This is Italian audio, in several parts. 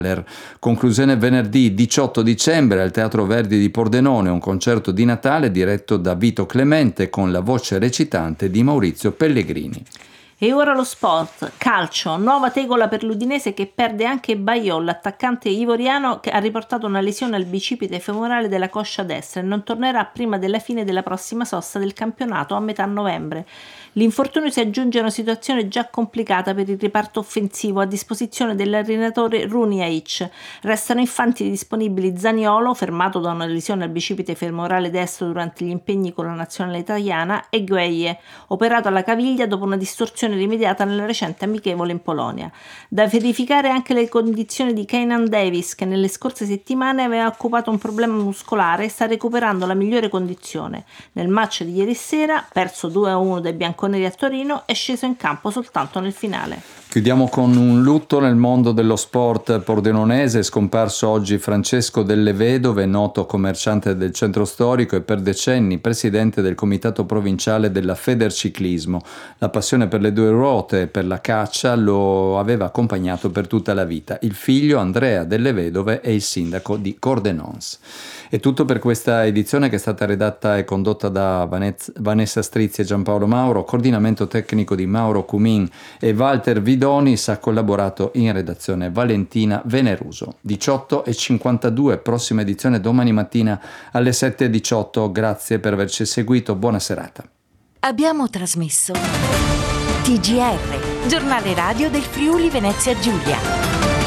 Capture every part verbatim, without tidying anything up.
Conclusione venerdì diciotto dicembre al Teatro Verdi di Pordenone, un concerto di Natale diretto da Vito Clemente con la voce recitante di Maurizio Pellegrini. E ora lo sport, calcio, nuova tegola per l'Udinese che perde anche Baillot, l'attaccante ivoriano che ha riportato una lesione al bicipite femorale della coscia destra e non tornerà prima della fine della prossima sosta del campionato a metà novembre. L'infortunio si aggiunge a una situazione già complicata per il reparto offensivo a disposizione dell'allenatore Runiaic. Restano infatti disponibili Zaniolo, fermato da una lesione al bicipite femorale destro durante gli impegni con la nazionale italiana, e Gueye, operato alla caviglia dopo una distorsione rimediata nella recente amichevole in Polonia. Da verificare anche le condizioni di Keinan Davis, che nelle scorse settimane aveva occupato un problema muscolare e sta recuperando la migliore condizione. Nel match di ieri sera, perso due a uno dai bianconeri a Torino, è sceso in campo soltanto nel finale. Chiudiamo con un lutto nel mondo dello sport pordenonese. È scomparso oggi Francesco Delle Vedove, noto commerciante del centro storico e per decenni presidente del comitato provinciale della Federciclismo. La passione per le due ruote e per la caccia lo aveva accompagnato per tutta la vita. Il figlio Andrea Delle Vedove è il sindaco di Cordenons. È tutto per questa edizione, che è stata redatta e condotta da Vanessa Strizzi e Giampaolo Mauro, coordinamento tecnico di Mauro Cumin e Walter Vidonis, ha collaborato in redazione Valentina Veneruso. diciotto e cinquantadue, prossima edizione domani mattina alle sette e diciotto. Grazie per averci seguito, buona serata. Abbiamo trasmesso T G R, giornale radio del Friuli Venezia Giulia.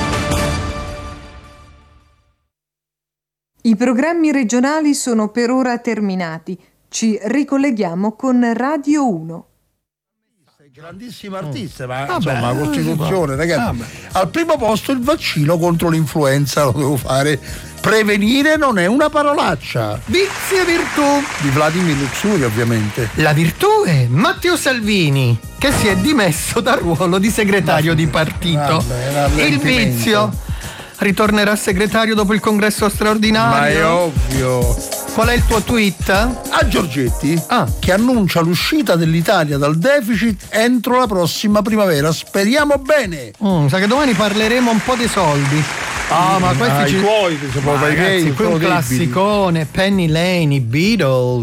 I programmi regionali sono per ora terminati. Ci ricolleghiamo con Radio uno. Grandissimo artista, ma ah insomma la Costituzione, ragazzi. Ah al primo posto il vaccino contro l'influenza, lo devo fare. Prevenire non è una parolaccia. Vizio e virtù di Vladimir Luxury, ovviamente. La virtù è Matteo Salvini, che si è dimesso dal ruolo di segretario ma, di partito. Vabbè, il vizio ritornerà segretario dopo il congresso straordinario. Ma è ovvio. Qual è il tuo tweet? A Giorgetti, ah. che annuncia l'uscita dell'Italia dal deficit entro la prossima primavera. Speriamo bene. Mm, sa che domani parleremo un po' dei soldi. Ah, ma questi ah, ci... i tuoi, ma ragazzi, qui un classicone, Penny Lane, i Beatles.